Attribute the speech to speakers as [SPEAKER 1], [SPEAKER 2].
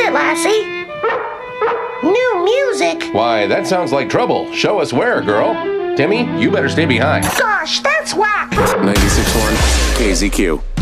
[SPEAKER 1] it, Lassie? New music?
[SPEAKER 2] Why, that sounds like trouble. Show us where, girl. Timmy, you better stay behind.
[SPEAKER 1] Gosh, that's whack!
[SPEAKER 3] 96.1 KZQ.